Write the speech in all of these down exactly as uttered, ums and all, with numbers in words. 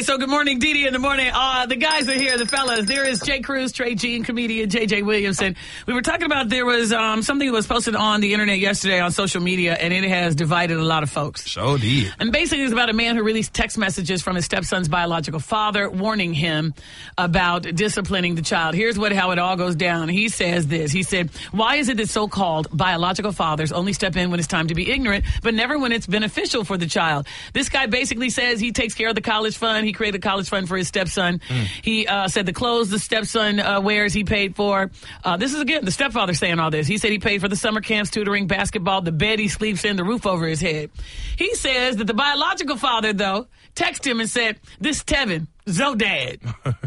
so good morning, Dee Dee in the morning. Uh, the guys are here, the fellas. There is Jay Cruz, Trey Jean, comedian J J Williamson. We were talking about there was um, something that was posted on the internet yesterday on social media, and it has divided a lot of folks. Sure did. And basically it's about a man who released text messages from his stepson's biological father warning him about disciplining the child. Here's what how it all goes down. He says this. He said, why is it that so-called biological fathers only step in when it's time to be ignorant, but never when it's beneficial for the child? This guy basically says he takes care of the college fund. He created a college fund for his stepson. Mm. He uh, said the clothes the stepson uh, wears he paid for. Uh, this is, again, the stepfather saying all this. He said he paid for the summer camps, tutoring, basketball, the bed he sleeps in, the roof over his head. He says that the biological father, though, texted him and said, this Tevin, Zodad.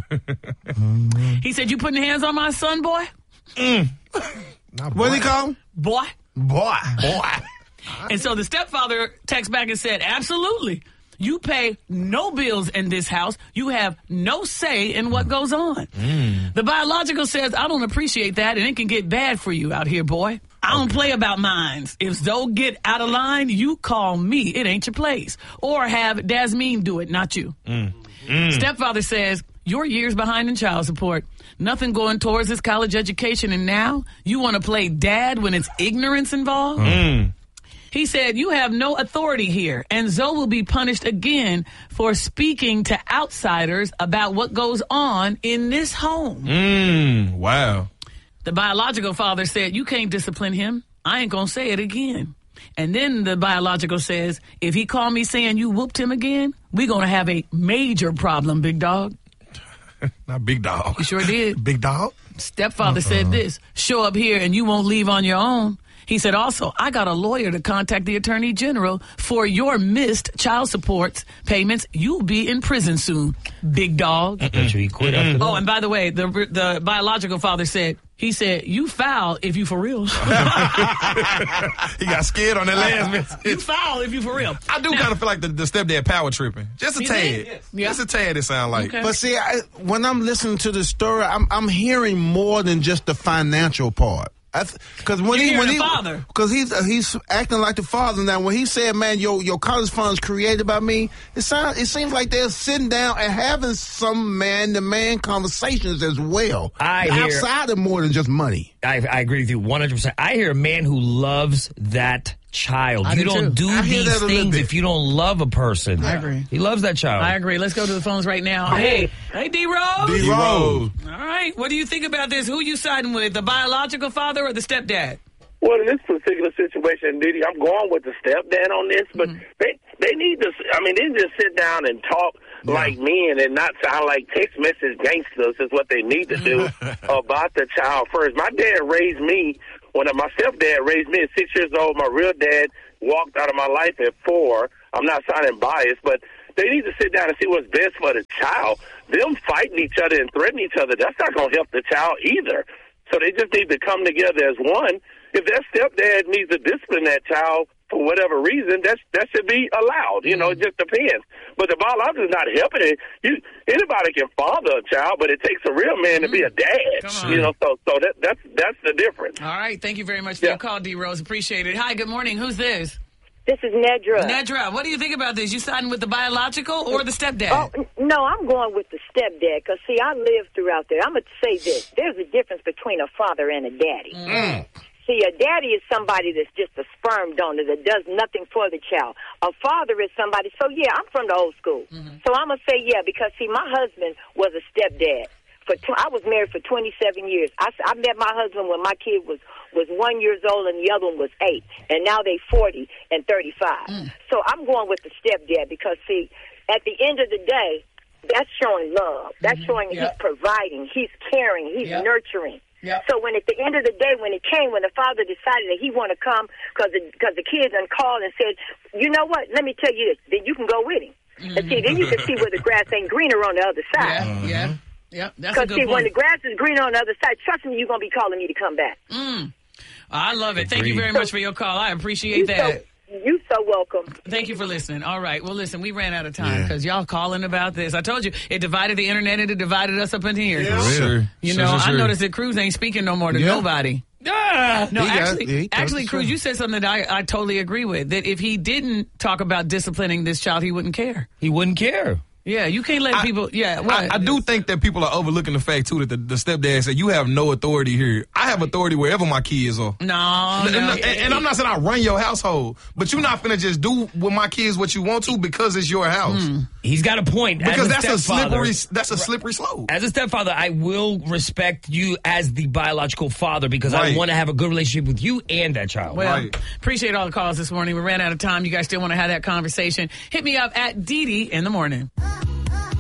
He said, you putting hands on my son, boy? Mm. What did he call him? Boy. Boy. Boy. And so the stepfather texts back and said, absolutely. You pay no bills in this house. You have no say in what goes on. Mm. The biological says, I don't appreciate that, and it can get bad for you out here, boy. I don't okay. play about mines. If Zoe get out of line, you call me. It ain't your place. Or have Dasmine do it, not you. Mm. Mm. Stepfather says, you're years behind in child support. Nothing going towards this college education, and now you want to play dad when it's ignorance involved? Mm. He said, you have no authority here, and Zoe will be punished again for speaking to outsiders about what goes on in this home. Mm, wow. The biological father said, you can't discipline him. I ain't going to say it again. And then the biological says, if he called me saying you whooped him again, we're going to have a major problem, big dog. Not big dog. You sure did. Big dog? Stepfather uh-uh. said this, show up here and you won't leave on your own. He said, also, I got a lawyer to contact the attorney general for your missed child support payments. You'll be in prison soon, big dog. He quit after that. Oh, and by the way, the the biological father said, he said, you foul if you for real. He got scared on that last message. You foul if you for real. I do kind of feel like the, the stepdad power tripping. Just a You tad. think? Yes. Yeah. Just a tad, it sounds like. Okay. But see, I, when I'm listening to the story, I'm, I'm hearing more than just the financial part. Because when You're he when the he father. because he's uh, he's acting like the father now. When he said, "Man, your your college funds created by me," it sounds it seems like they're sitting down and having some man to man conversations as well. I hear, outside of more than just money. I, I agree with you one hundred percent. I hear a man who loves that child. I you do don't too. do these things if you don't love a person. I agree. He loves that child. I agree. Let's go to the phones right now. Hey, hey, D-Rose. D-Rose. All right. What do you think about this? Who you siding with, the biological father or the stepdad? Well, in this particular situation, Diddy, I'm going with the stepdad on this, but mm-hmm. they they need to, I mean, they need to sit down and talk yeah. like men and not sound like text message gangsters is what they need to do about the child first. My dad raised me, when my stepdad raised me at six years old. My real dad walked out of my life at four. I'm not sounding biased, but they need to sit down and see what's best for the child. Them fighting each other and threatening each other, that's not going to help the child either. So they just need to come together as one. If that stepdad needs to discipline that child for whatever reason, that's, that should be allowed. You know, it just depends. But the biological is not helping it. You, anybody can father a child, but it takes a real man to be a dad. You know, so so that that's that's the difference. All right. Thank you very much for yeah. your call, D-Rose. Appreciate it. Hi, good morning. Who's this? This is Nedra. Nedra, what do you think about this? You siding with the biological or the stepdad? Oh, no, I'm going with the stepdad because, see, I lived throughout there. I'm going to say this. There's a difference between a father and a daddy. Mm. See, a daddy is somebody that's just a sperm donor that does nothing for the child. A father is somebody, so yeah, I'm from the old school. Mm-hmm. So I'm going to say yeah because, see, my husband was a stepdad. For tw- I was married for twenty-seven years. I, I met my husband when my kid was, was one years old and the other one was eight. And now they forty and thirty-five. Mm. So I'm going with the stepdad because, see, at the end of the day, that's showing love. That's mm-hmm. showing yep. he's providing. He's caring. He's yep. nurturing. Yep. So when at the end of the day, when it came, when the father decided that he want to come because the, cause the kids done called and said, you know what, let me tell you this, then you can go with him. Mm-hmm. And see, then you can see where the grass ain't greener on the other side. Yeah, mm-hmm. yeah. Yeah, that's a good see, point. when the grass is green on the other side, trust me, you're going to be calling me to come back. Mm. I love it. Thank you very much for your call. I appreciate that. So, you so welcome. Thank you for listening. All right. Well, listen, we ran out of time because yeah. y'all calling about this. I told you, it divided the internet and it divided us up in here. Yeah. Sure. You sure, know, sure, sure. I noticed that Cruz ain't speaking no more to yeah. nobody. Ah, no, he actually, got, he actually, Cruz, true. you said something that I, I totally agree with, that if he didn't talk about disciplining this child, he wouldn't care. He wouldn't care. Yeah, you can't let I- people. Yeah, what? I, I do think that people are overlooking the fact too that the, the stepdad said you have no authority here. I have authority wherever my kids are. No, And, no. and, and I'm not saying I run your household, but you're not finna just do with my kids what you want to because it's your house. Mm. He's got a point. Because as a that's a stepfather, slippery that's a slippery slope. As a stepfather, I will respect you as the biological father because Right. I want to have a good relationship with you and that child. Well, Right. appreciate all the calls this morning. We ran out of time. You guys still want to have that conversation? Hit me up at Dee Dee in the morning.